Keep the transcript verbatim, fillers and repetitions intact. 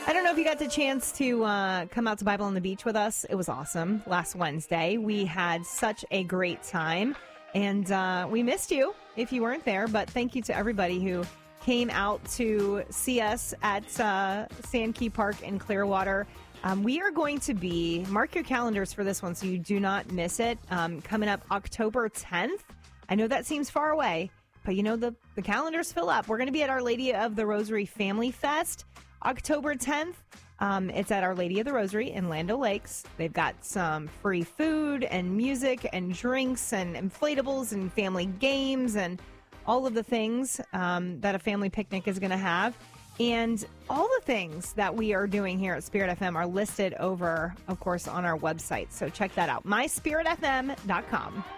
I don't know if you got the chance to uh, come out to Bible on the Beach with us. It was awesome last Wednesday. We had such a great time, and uh, we missed you if you weren't there, but thank you to everybody who came out to see us at uh, Sand Key Park in Clearwater. Um, we are going to be, mark your calendars for this one so you do not miss it, um, coming up October tenth. I know that seems far away, but you know, the, the calendars fill up. We're going to be at Our Lady of the Rosary Family Fest October tenth. Um, it's at Our Lady of the Rosary in Land O'Lakes. They've got some free food and music and drinks and inflatables and family games and all of the things um, that a family picnic is going to have. And all the things that we are doing here at Spirit F M are listed over, of course, on our website. So check that out, my spirit f m dot com.